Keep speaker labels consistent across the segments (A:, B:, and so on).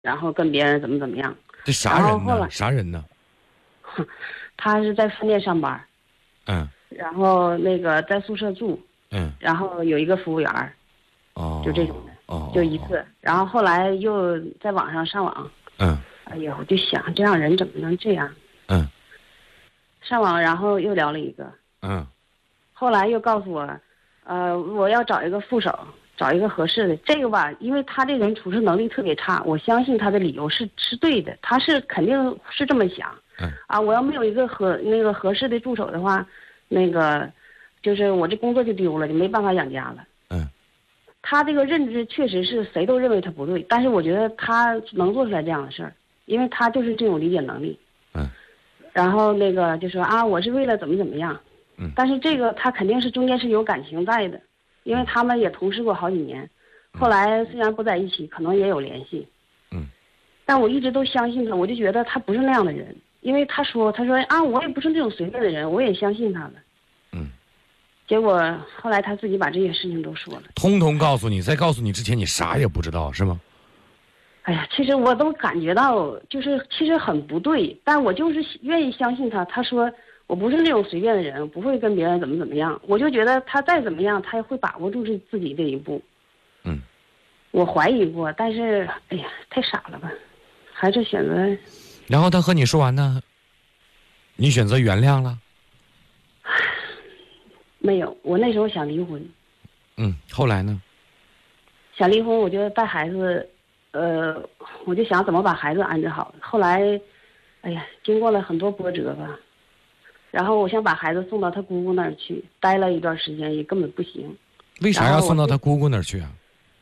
A: 然后跟别人怎么样。
B: 这啥人呢？啥人呢？
A: 他是在饭店上班，然后那个在宿舍住，然后有一个服务员，就这种的，就一次。然后后来又在网上上网，哎呀，我就想这样人怎么能这样？上网然后又聊了一个，后来又告诉我，我要找一个副手，找一个合适的。这个吧，因为他这人处事能力特别差，我相信他的理由是对的，他是肯定是这么想。我要没有一个合适的助手的话，就是我这工作就丢了，就没办法养家了。他这个认知确实是谁都认为他不对，但是我觉得他能做出来这样的事儿，因为他就是这种理解能力。然后就说我是为了怎么样。但是这个他肯定是中间是有感情在的，因为他们也同事过好几年，后来虽然不在一起，可能也有联系。但我一直都相信他，我就觉得他不是那样的人，因为他说我也不是那种随便的人，我也相信他了。结果后来他自己把这些事情都说了，
B: 通通告诉你，在告诉你之前你啥也不知道是吗？
A: 哎呀，其实我都感觉到就是其实很不对，但我就是愿意相信他。他说我不是那种随便的人，不会跟别人怎么样，我就觉得他再怎么样他也会把握住自己这一步。我怀疑过，但是哎呀太傻了吧，还是选择。
B: 然后他和你说完呢，你选择原谅了？
A: 没有，我那时候想离婚。
B: 后来呢？
A: 想离婚，我就带孩子，我就想怎么把孩子安置好。后来，哎呀，经过了很多波折吧，然后我想把孩子送到他姑姑那儿去，待了一段时间也根本不行。
B: 为啥要送到他姑姑那儿去啊？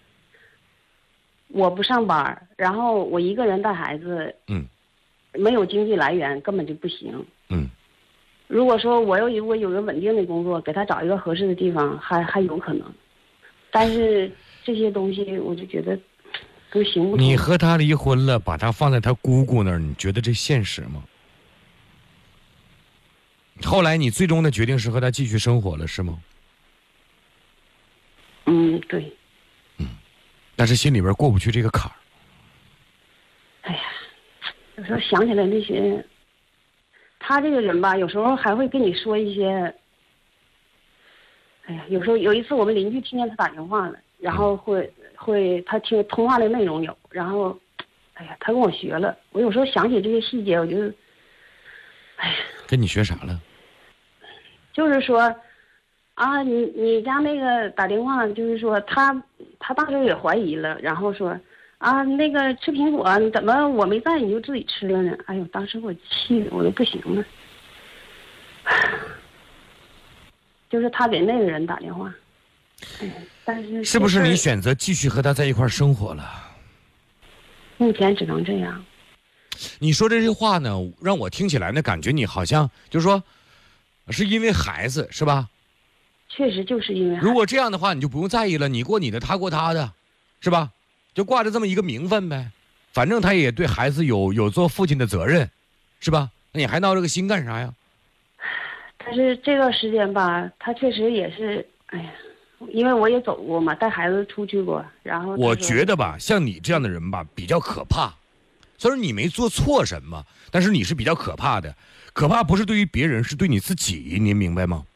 A: 我不上班，然后我一个人带孩子，没有经济来源，根本就不行。如果说我有个稳定的工作，给他找一个合适的地方，还有可能。但是这些东西，我就觉得都行不通。
B: 你和他离婚了，把他放在他姑姑那儿，你觉得这现实吗？后来你最终的决定是和他继续生活了，是吗？
A: 对。
B: 但是心里边过不去这个坎儿。
A: 哎呀，有时候想起来那些，他这个人吧，有时候还会跟你说一些。哎呀，有时候有一次我们邻居听见他打电话了，然后会他听通话的内容有，然后，哎呀，他跟我学了。我有时候想起这些细节，我就，哎呀。
B: 跟你学啥了？
A: 就是说，你家那个打电话，就是说他当时也怀疑了，然后说那个吃苹果，你怎么我没在你就自己吃了呢？哎呦，当时我气的我都不行了。就是他给那个人打电话，但是
B: 是不是你选择继续和他在一块生活了？
A: 目前只能这样。
B: 你说这句话呢，让我听起来呢，感觉你好像就是说，是因为孩子是吧？
A: 确实就是因为孩子。
B: 如果这样的话，你就不用在意了，你过你的，他过他的，是吧？就挂着这么一个名分呗，反正他也对孩子有做父亲的责任，是吧？那你还闹这个心干啥呀？
A: 但是这段时间吧，他确实也是，哎呀，因为我也走过嘛，带孩子出去过，然后
B: 我觉得吧，像你这样的人吧，比较可怕。虽然你没做错什么，但是你是比较可怕的。可怕不是对于别人，是对你自己，您明白吗？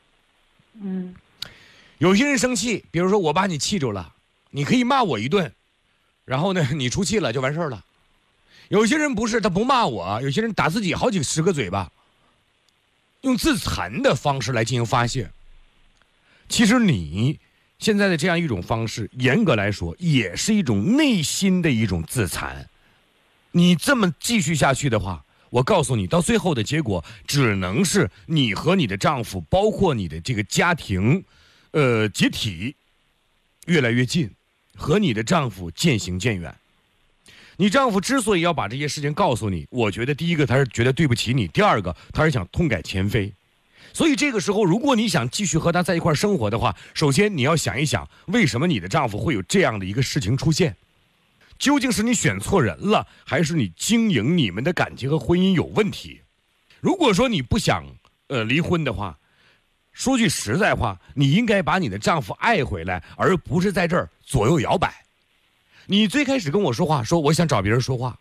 B: 有些人生气，比如说我把你气着了，你可以骂我一顿，然后呢，你出气了就完事儿了。有些人不是，他不骂我，有些人打自己好几十个嘴巴，用自残的方式来进行发泄。其实你现在的这样一种方式，严格来说也是一种内心的一种自残。你这么继续下去的话，我告诉你，到最后的结果只能是你和你的丈夫，包括你的这个家庭，解体，越来越近，和你的丈夫渐行渐远。你丈夫之所以要把这些事情告诉你，我觉得第一个他是觉得对不起你，第二个他是想痛改前非。所以这个时候，如果你想继续和他在一块生活的话，首先你要想一想，为什么你的丈夫会有这样的一个事情出现？究竟是你选错人了，还是你经营你们的感情和婚姻有问题？如果说你不想离婚的话，说句实在话，你应该把你的丈夫爱回来，而不是在这儿左右摇摆。 你最开始跟我说话，说我想找别人说话，